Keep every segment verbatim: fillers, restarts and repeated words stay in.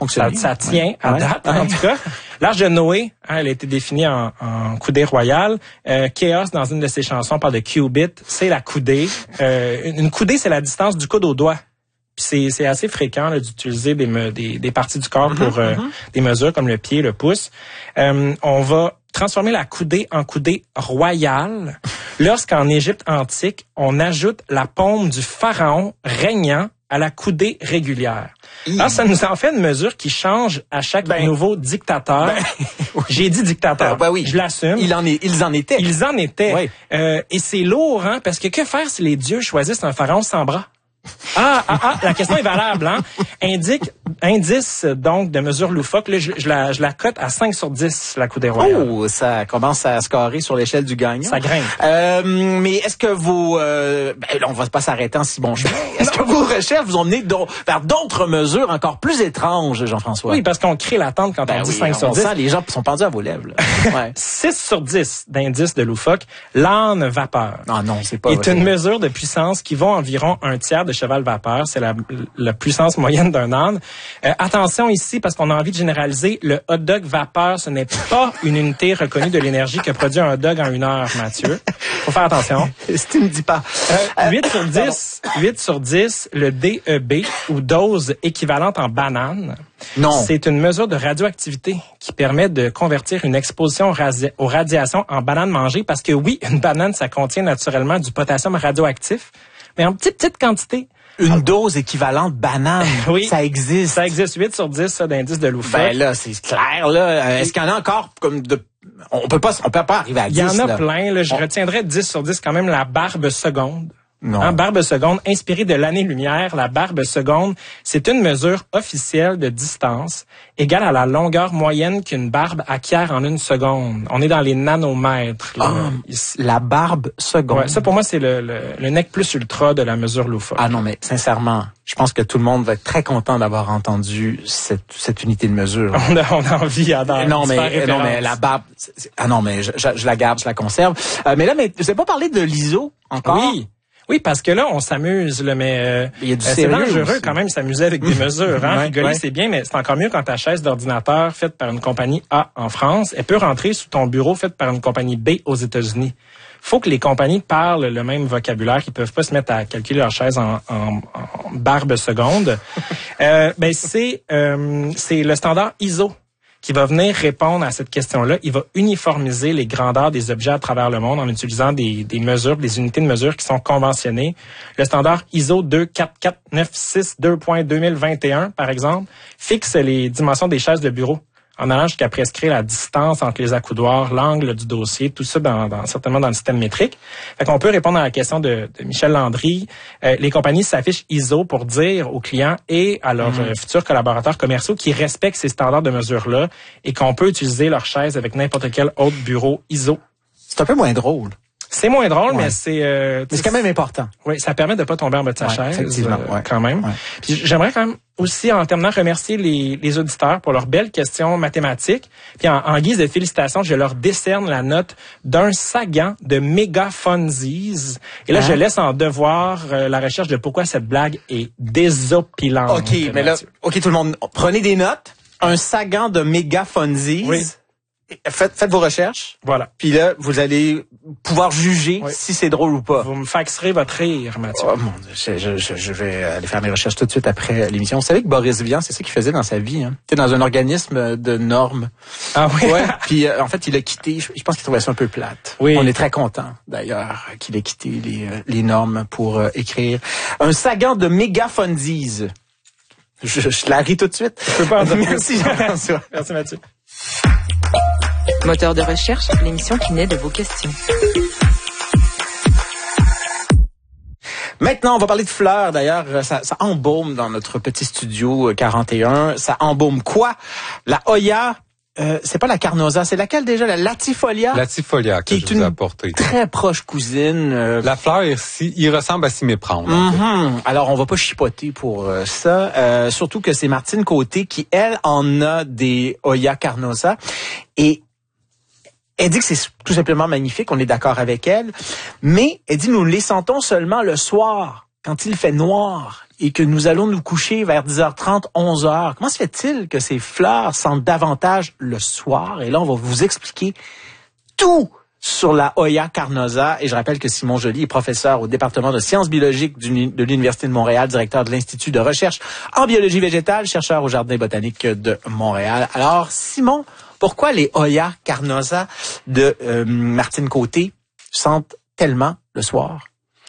fonctionner. Ça, ça tient ouais. à ouais. date, ouais. en tout cas. L'Arche de Noé, hein, elle a été définie en, en coudée royale. Euh, Chaos, dans une de ses chansons, parle de qubit. C'est la coudée. Euh, une coudée, c'est la distance du coude au doigt. Puis c'est, c'est assez fréquent là, d'utiliser des, me, des, des parties du corps pour euh, mm-hmm. des mesures comme le pied, le pouce. Euh, on va transformer la coudée en coudée royale lorsqu'en Égypte antique, on ajoute la paume du pharaon régnant à la coudée régulière. Alors, ça nous en fait une mesure qui change à chaque ben, nouveau dictateur. Ben, oui. J'ai dit dictateur. Ben oui. Je l'assume. Il en est, ils en étaient. Ils en étaient. Oui. Euh, et c'est lourd, hein, parce que que faire si les dieux choisissent un pharaon sans bras? Ah, ah, ah, la question est valable, hein? Indique, indice, donc, de mesure loufoque. Là, je, je la, je la cote à cinq sur dix, la coudée royale. Oh, ça commence à scorer sur l'échelle du gagnant. Ça grimpe. Euh, mais est-ce que vos, euh, ben, là, on va pas s'arrêter en si bon chemin. Est-ce que vos recherches vous ont mené vers d'autres mesures encore plus étranges, Jean-François? Oui, parce qu'on crée l'attente quand ben on dit oui, cinq sur dix. Sent, les gens sont pendus à vos lèvres, là. Ouais. six sur dix d'indice de loufoque. L'âne vapeur. Ah non, c'est pas est vrai. Une mesure de puissance qui vaut environ un tiers de cheval vapeur. C'est la, la puissance moyenne d'un âne. Euh, attention ici, parce qu'on a envie de généraliser, le hot dog vapeur, ce n'est pas une unité reconnue de l'énergie que produit un hot dog en une heure, Mathieu. Faut faire attention. Si tu me dis pas. Euh, huit sur dix, huit sur dix, le D E B, ou dose équivalente en banane. Non. C'est une mesure de radioactivité qui permet de convertir une exposition radi- aux radiations en banane mangée, parce que oui, une banane, ça contient naturellement du potassium radioactif, mais en petite, petite quantité. Une Alors, dose équivalente banane, oui, ça existe. Ça existe, huit sur dix, ça, d'indice de loufoque. Ben là, c'est clair, là. Est-ce qu'il y en a encore comme de... On peut pas, on peut pas arriver à dix, Il y en a là. plein, là. Je on... retiendrai dix sur dix quand même la barbe seconde. Non. Hein, barbe seconde, inspirée de l'année-lumière, la barbe seconde, c'est une mesure officielle de distance égale à la longueur moyenne qu'une barbe acquiert en une seconde. On est dans les nanomètres. Là, ah, ici. La barbe seconde. Ouais, ça, pour moi, c'est le, le, le nec plus ultra de la mesure loufoque. Ah non, mais sincèrement, je pense que tout le monde va être très content d'avoir entendu cette, cette unité de mesure. On a, on a envie à dans non, mais, non, mais la barbe... C'est, c'est, ah non, mais je, je, je la garde, je la conserve. Euh, mais là, mais vous n'avez pas parlé de l'I S O encore? Oui. Oui, parce que là, on s'amuse, là, mais euh, il y a du euh, c'est dangereux aussi. Quand même s'amuser avec des mesures. Hein? ouais, Rigoler, ouais. c'est bien, mais c'est encore mieux quand ta chaise d'ordinateur faite par une compagnie A en France, elle peut rentrer sous ton bureau faite par une compagnie B aux États-Unis. Faut que les compagnies parlent le même vocabulaire, qu'ils peuvent pas se mettre à calculer leur chaise en, en, en barbe seconde. euh, ben c'est euh, c'est le standard I S O qui va venir répondre à cette question-là. Il va uniformiser les grandeurs des objets à travers le monde en utilisant des, des mesures, des unités de mesure qui sont conventionnées. Le standard I S O deux quatre quatre neuf six deux point deux mille vingt et un, par exemple, fixe les dimensions des chaises de bureau en allant jusqu'à prescrire la distance entre les accoudoirs, l'angle du dossier, tout ça dans, dans, certainement dans le système métrique. Fait qu'on peut répondre à la question de, de Michel Landry. Euh, les compagnies s'affichent I S O pour dire aux clients et à leurs mmh. euh, futurs collaborateurs commerciaux qu'ils respectent ces standards de mesure-là et qu'on peut utiliser leur chaise avec n'importe quel autre bureau I S O. C'est un peu moins drôle. C'est moins drôle, ouais. mais c'est... Euh, mais c'est quand même important. Oui, ça permet de pas tomber en bas de sa ouais, chaise, effectivement, euh, ouais. quand même. Ouais. Puis j'aimerais quand même aussi, en terminant, remercier les, les auditeurs pour leurs belles questions mathématiques. Puis en, en guise de félicitations, je leur décerne la note d'un Sagan de Megafunsies. Et là, hein? je laisse en devoir euh, la recherche de pourquoi cette blague est désopilante. OK, mais là, OK, tout le monde, prenez des notes. Un Sagan de Megafunsies. Oui. Faites, faites vos recherches. Voilà. Puis là, vous allez pouvoir juger oui. si c'est drôle ou pas. Vous me faxerez votre rire, Mathieu. Oh mon Dieu, je, je, je vais aller faire mes recherches tout de suite après l'émission. Vous savez que Boris Vian, c'est ça qu'il faisait dans sa vie. Hein? Il était dans un organisme de normes. Ah oui? Ouais. Puis euh, en fait, il a quitté. Je, je pense qu'il trouvait ça un peu plate. Oui. On est très content d'ailleurs qu'il ait quitté les, les normes pour euh, écrire un Sagan de Megafunsies. Je, je la ris tout de suite. Je peux pas en dire Merci Jean-François. Merci Mathieu. Moteur de recherche, l'émission qui naît de vos questions. Maintenant, on va parler de fleurs. D'ailleurs, ça, ça embaume dans notre petit studio quarante et un. Ça embaume quoi? La Hoya, euh, c'est pas la Carnosa, c'est laquelle déjà? La Latifolia? Latifolia que qui je est vous ai une apporté. Très proche cousine. Euh... La fleur, ici, il ressemble à s'y méprendre. Mm-hmm. Alors, on va pas chipoter pour euh, ça. Euh, surtout que c'est Martine Côté qui, elle, en a des Hoya Carnosa. Et elle dit que c'est tout simplement magnifique, on est d'accord avec elle, mais elle dit nous les sentons seulement le soir, quand il fait noir. et que nous allons nous coucher vers dix heures trente, onze heures. Comment se fait-il que ces fleurs sentent davantage le soir? Et là, on va vous expliquer tout sur la Hoya carnosa. Et je rappelle que Simon Joly est professeur au département de sciences biologiques de l'Université de Montréal, directeur de l'Institut de recherche en biologie végétale, chercheur au Jardin botanique de Montréal. Alors, Simon, pourquoi les Hoya carnosa de euh, Martine Côté sentent tellement le soir?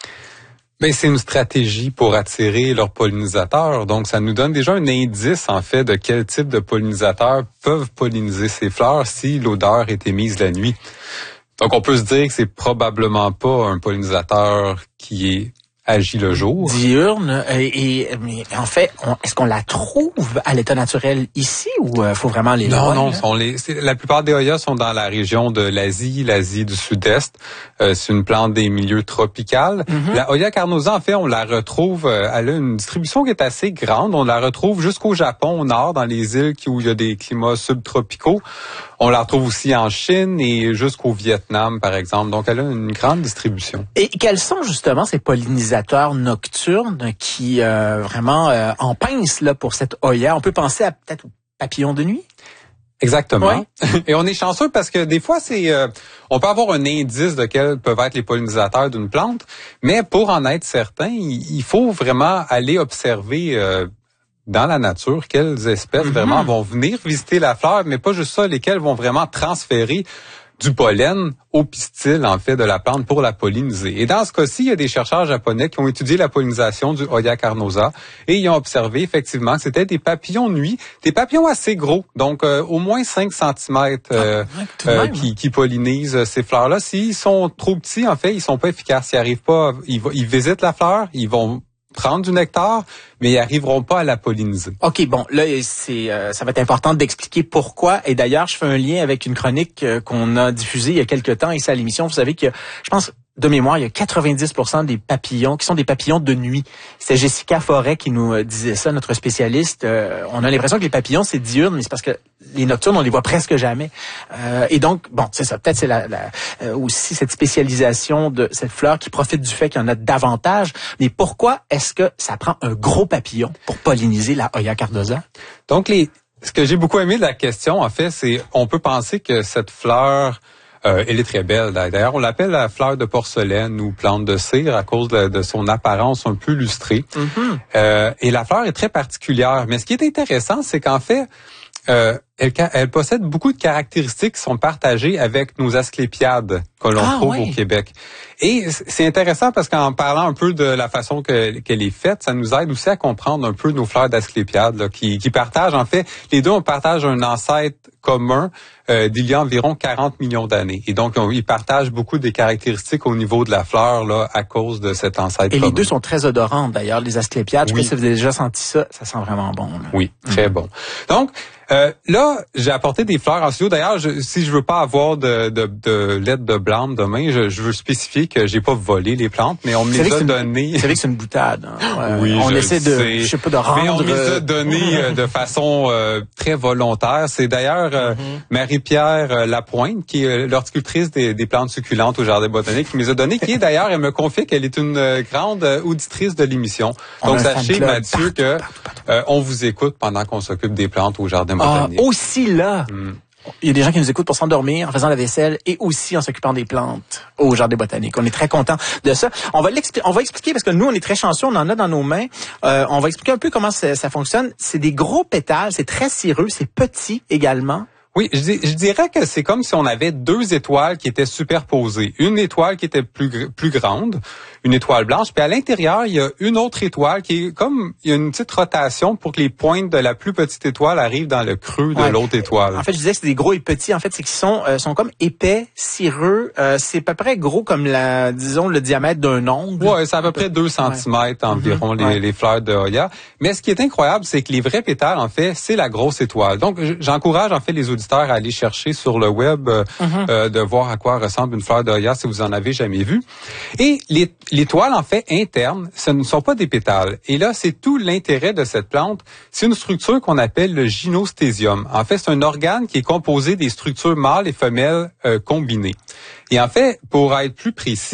Ben, c'est une stratégie pour attirer leurs pollinisateurs. Donc, ça nous donne déjà un indice, en fait, de quel type de pollinisateurs peuvent polliniser ces fleurs si l'odeur est émise la nuit. Donc, on peut se dire que c'est probablement pas un pollinisateur qui est agit le jour. Diurne. Et, et mais en fait, on, est-ce qu'on la trouve à l'état naturel ici ou euh, faut vraiment les Non, loin, non. là? Sont les, c'est, la plupart des Hoyas sont dans la région de l'Asie, l'Asie du Sud-Est. Euh, c'est une plante des milieux tropicaux. Mm-hmm. La Hoya carnosa, en fait, on la retrouve. Euh, elle a une distribution qui est assez grande. On la retrouve jusqu'au Japon, au nord, dans les îles où il y a des climats subtropicaux. On la retrouve aussi en Chine et jusqu'au Vietnam, par exemple. Donc, elle a une grande distribution. Et quels sont justement ces pollinisateurs nocturnes qui euh, vraiment euh, en pincent là pour cette Hoya? On peut penser à peut-être aux papillons de nuit? Exactement. Ouais. Et on est chanceux parce que des fois, c'est, euh, on peut avoir un indice de quels peuvent être les pollinisateurs d'une plante, mais pour en être certain, il, il faut vraiment aller observer euh, dans la nature quelles espèces mm-hmm. vraiment vont venir visiter la fleur, mais pas juste ça, lesquelles vont vraiment transférer du pollen au pistil, en fait, de la plante pour la polliniser. Et dans ce cas-ci, il y a des chercheurs japonais qui ont étudié la pollinisation du Hoya carnosa et ils ont observé effectivement que c'était des papillons de nuit, des papillons assez gros, donc euh, au moins cinq centimètres euh, ah, ouais, euh, qui, qui pollinisent ces fleurs-là. S'ils sont trop petits, en fait, ils sont pas efficaces. Ils arrivent pas, ils, ils visitent la fleur, ils vont prendre du nectar, mais ils arriveront pas à la polliniser. OK, bon, là, c'est, euh, ça va être important d'expliquer pourquoi. Et d'ailleurs, je fais un lien avec une chronique euh, qu'on a diffusée il y a quelques temps ici à l'émission. Vous savez que, je pense, de mémoire, il y a quatre-vingt-dix pour cent des papillons qui sont des papillons de nuit. C'est Jessica Forêt qui nous euh, disait ça, notre spécialiste. Euh, on a l'impression que les papillons, c'est diurne, mais c'est parce que les nocturnes, on les voit presque jamais. Euh, et donc, bon, c'est ça. Peut-être c'est la, la, euh, aussi cette spécialisation de cette fleur qui profite du fait qu'il y en a davantage. Mais pourquoi est-ce que ça prend un gros papillon pour polliniser la Hoya carnosa? Donc, les, ce que j'ai beaucoup aimé de la question, en fait, c'est on peut penser que cette fleur Euh, elle est très belle. D'ailleurs, on l'appelle la fleur de porcelaine ou plante de cire à cause de, de son apparence un peu lustrée. Mm-hmm. Euh, et la fleur est très particulière. Mais ce qui est intéressant, c'est qu'en fait, euh, elle, elle possède beaucoup de caractéristiques qui sont partagées avec nos asclépiades que l'on ah, trouve oui. au Québec. Et c'est intéressant parce qu'en parlant un peu de la façon que, qu'elle est faite, ça nous aide aussi à comprendre un peu nos fleurs d'asclépiades là, qui, qui partagent, en fait, les deux, on partage un ancêtre commun euh, d'il y a environ quarante millions d'années. Et donc, on, ils partagent beaucoup des caractéristiques au niveau de la fleur là à cause de cet ancêtre Et commun. les deux sont très odorantes, d'ailleurs, les asclépiades. Je oui. sais pas si vous avez déjà senti ça. Ça sent vraiment bon. Là. Oui, très mmh. bon. Donc, euh, là, j'ai apporté des fleurs en studio. D'ailleurs, je, si je veux pas avoir de, de, de lettre de blâme demain, je, je veux spécifier que j'ai pas volé les plantes, mais on me les a données. Vous savez que c'est une boutade. Hein? Euh, oui, on je essaie de, sais. je sais pas, de rendre. Mais on me les a données euh, de façon euh, très volontaire. C'est d'ailleurs euh, mm-hmm. Marie-Pierre euh, Lapointe, qui est l'horticultrice des, des plantes succulentes au Jardin botanique, qui me les a données, qui est d'ailleurs, elle me confie qu'elle est une euh, grande auditrice de l'émission. Donc, sachez, Mathieu, partout, que partout, partout. Euh, on vous écoute pendant qu'on s'occupe des plantes au Jardin botanique. Ah, aussi là. Mm. Il y a des gens qui nous écoutent pour s'endormir en faisant la vaisselle et aussi en s'occupant des plantes au Jardin botanique. On est très contents de ça. On va l'expliquer, on va expliquer parce que nous, on est très chanceux, on en a dans nos mains. Euh, on va expliquer un peu comment ça, ça fonctionne. C'est des gros pétales, c'est très cireux, c'est petit également. Oui, je, je dirais que c'est comme si on avait deux étoiles qui étaient superposées. Une étoile qui était plus plus grande, une étoile blanche, puis à l'intérieur, il y a une autre étoile qui est comme, il y a une petite rotation pour que les pointes de la plus petite étoile arrivent dans le creux de ouais. l'autre étoile. En fait, je disais que c'est des gros et petits. En fait, c'est qu'ils sont euh, sont comme épais, cireux. Euh, c'est à peu près gros comme la, disons, le diamètre d'un ongle. Ouais, c'est à peu près deux centimètres ouais. environ mm-hmm. les, ouais. les fleurs de Hoya. Mais ce qui est incroyable, c'est que les vrais pétales, en fait, c'est la grosse étoile. Donc, j'encourage en fait les auditeurs à aller chercher sur le web euh, mm-hmm. euh, de voir à quoi ressemble une fleur de Hoya si vous en avez jamais vu. Et les, l'étoile, en fait, interne, ce ne sont pas des pétales. Et là, c'est tout l'intérêt de cette plante. C'est une structure qu'on appelle le gynostésium. En fait, c'est un organe qui est composé des structures mâles et femelles euh, combinées. Et en fait, pour être plus précis,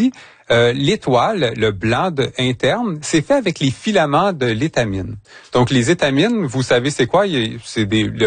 Euh, l'étoile, le blanc de, interne, c'est fait avec les filaments de l'étamine. Donc, les étamines, vous savez c'est quoi? C'est des, le